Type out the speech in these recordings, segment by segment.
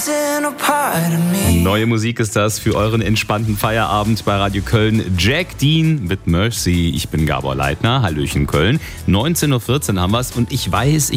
Neue Musik ist das für euren entspannten Feierabend bei Radio Köln. Jack Dean mit Mercy. Ich bin Gabor Leitner. Hallöchen Köln. 19.14 Uhr haben wir es. Und ich weiß,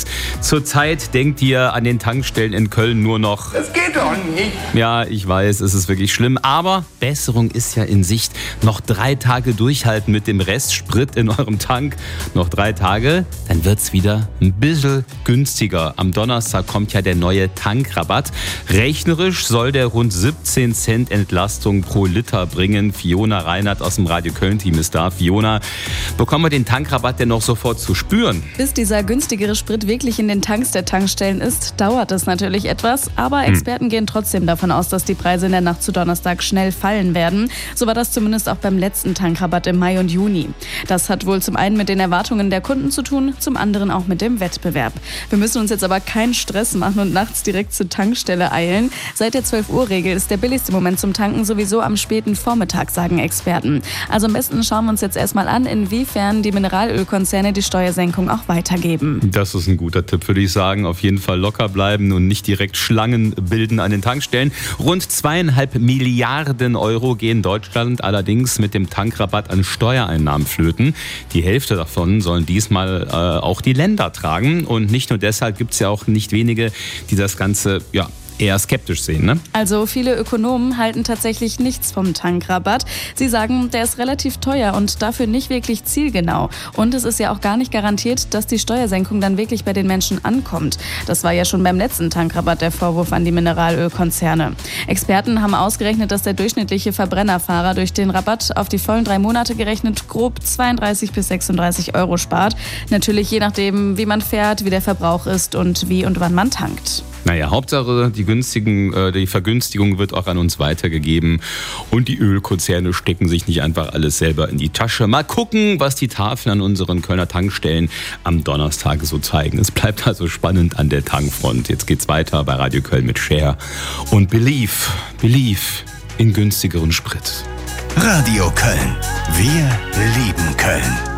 zurzeit denkt ihr an den Tankstellen in Köln nur noch... Das geht doch nicht. Ja, ich weiß, es ist wirklich schlimm. Aber Besserung ist ja in Sicht. Noch 3 Tage durchhalten mit dem Restsprit in eurem Tank. Noch 3 Tage, dann wird es wieder ein bisschen günstiger. Am Donnerstag kommt ja der neue Tankrabatt. Rechnerisch soll der rund 17 Cent Entlastung pro Liter bringen. Fiona Reinhardt aus dem Radio Köln-Team ist da. Fiona, bekommen wir den Tankrabatt denn noch sofort zu spüren? Bis dieser günstigere Sprit wirklich in den Tanks der Tankstellen ist, dauert es natürlich etwas. Aber Experten gehen trotzdem davon aus, dass die Preise in der Nacht zu Donnerstag schnell fallen werden. So war das zumindest auch beim letzten Tankrabatt im Mai und Juni. Das hat wohl zum einen mit den Erwartungen der Kunden zu tun, zum anderen auch mit dem Wettbewerb. Wir müssen uns jetzt aber keinen Stress machen und nachts direkt zur Tankstelle eilen. Seit der 12-Uhr-Regel ist der billigste Moment zum Tanken sowieso am späten Vormittag, sagen Experten. Also am besten schauen wir uns jetzt erstmal an, inwiefern die Mineralölkonzerne die Steuersenkung auch weitergeben. Das ist ein guter Tipp, würde ich sagen. Auf jeden Fall locker bleiben und nicht direkt Schlangen bilden an den Tankstellen. Rund 2,5 Milliarden Euro gehen Deutschland allerdings mit dem Tankrabatt an Steuereinnahmen flöten. Die Hälfte davon sollen diesmal auch die Länder tragen. Und nicht nur deshalb gibt es ja auch nicht wenige, die das Ganze eher skeptisch sehen, ne? Also viele Ökonomen halten tatsächlich nichts vom Tankrabatt. Sie sagen, der ist relativ teuer und dafür nicht wirklich zielgenau. Und es ist ja auch gar nicht garantiert, dass die Steuersenkung dann wirklich bei den Menschen ankommt. Das war ja schon beim letzten Tankrabatt der Vorwurf an die Mineralölkonzerne. Experten haben ausgerechnet, dass der durchschnittliche Verbrennerfahrer durch den Rabatt auf die vollen 3 Monate gerechnet grob 32 bis 36 Euro spart. Natürlich je nachdem, wie man fährt, wie der Verbrauch ist und wie und wann man tankt. Naja, Hauptsache, die Vergünstigung wird auch an uns weitergegeben und die Ölkonzerne stecken sich nicht einfach alles selber in die Tasche. Mal gucken, was die Tafeln an unseren Kölner Tankstellen am Donnerstag so zeigen. Es bleibt also spannend an der Tankfront. Jetzt geht's weiter bei Radio Köln mit Cher und Believe in günstigeren Sprit. Radio Köln. Wir lieben Köln.